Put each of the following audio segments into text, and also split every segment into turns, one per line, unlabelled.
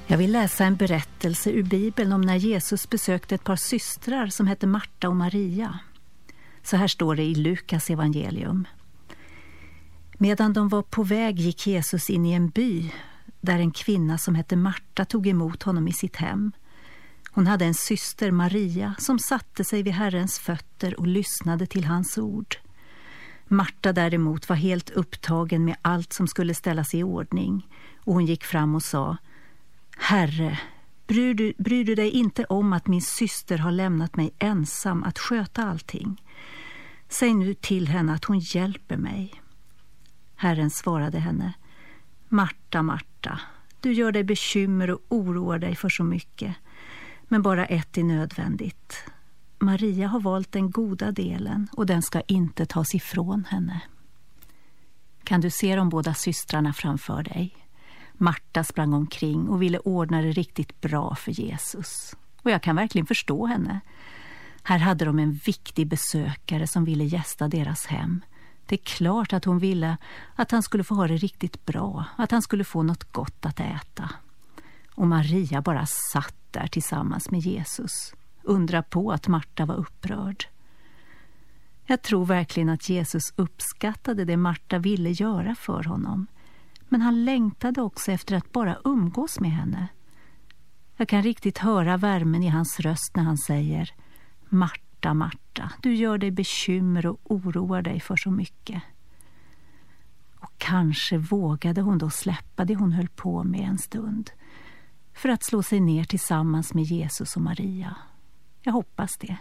Jag vill läsa en berättelse ur Bibeln om när Jesus besökte ett par systrar som hette Marta och Maria. Så här står det i Lukas evangelium. Medan de var på väg gick Jesus in i en by där en kvinna som hette Marta tog emot honom i sitt hem. Hon hade en syster, Maria, som satte sig vid Herrens fötter och lyssnade till hans ord. Marta däremot var helt upptagen med allt som skulle ställas i ordning, och hon gick fram och sa: Herre, bryr du dig inte om att min syster har lämnat mig ensam att sköta allting? Säg nu till henne att hon hjälper mig. Herren svarade henne: Marta, Marta, du gör dig bekymmer och oroar dig för så mycket, men bara ett är nödvändigt. Maria har valt den goda delen och den ska inte tas ifrån henne. Kan du se de båda systrarna framför dig? Marta sprang omkring och ville ordna det riktigt bra för Jesus. Och jag kan verkligen förstå henne. Här hade de en viktig besökare som ville gästa deras hem. Det är klart att hon ville att han skulle få ha det riktigt bra, att han skulle få något gott att äta. Och Maria bara satt där tillsammans med Jesus. Undra på att Marta var upprörd. Jag tror verkligen att Jesus uppskattade det Marta ville göra för honom. Men han längtade också efter att bara umgås med henne. Jag kan riktigt höra värmen i hans röst när han säger: Marta, Marta, du gör dig bekymmer och oroar dig för så mycket. Och kanske vågade hon då släppa det hon höll på med en stund för att slå sig ner tillsammans med Jesus och Maria. Jag hoppas det.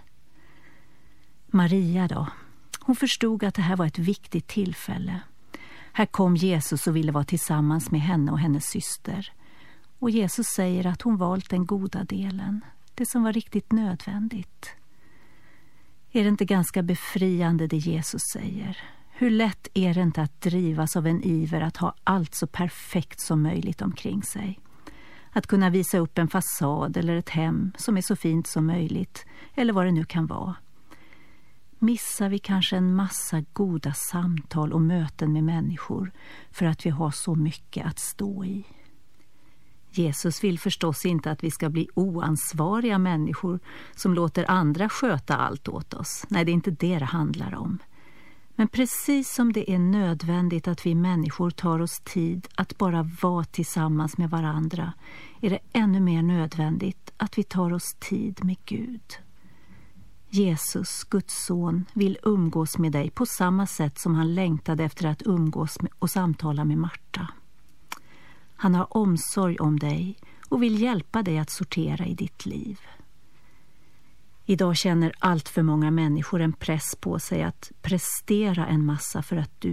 Maria då, hon förstod att det här var ett viktigt tillfälle. Här kom Jesus och ville vara tillsammans med henne och hennes syster. Och Jesus säger att hon valt den goda delen, det som var riktigt nödvändigt. Är det inte ganska befriande det Jesus säger? Hur lätt är det inte att drivas av en iver att ha allt så perfekt som möjligt omkring sig? Att kunna visa upp en fasad eller ett hem som är så fint som möjligt, eller vad det nu kan vara. Missar vi kanske en massa goda samtal och möten med människor för att vi har så mycket att stå i? Jesus vill förstås inte att vi ska bli oansvariga människor som låter andra sköta allt åt oss. Nej, det är inte det handlar om. Men precis som det är nödvändigt att vi människor tar oss tid att bara vara tillsammans med varandra, är det ännu mer nödvändigt att vi tar oss tid med Gud. Jesus, Guds son, vill umgås med dig på samma sätt som han längtade efter att umgås och samtala med Marta. Han har omsorg om dig och vill hjälpa dig att sortera i ditt liv. Idag känner allt för många människor en press på sig att prestera en massa för att du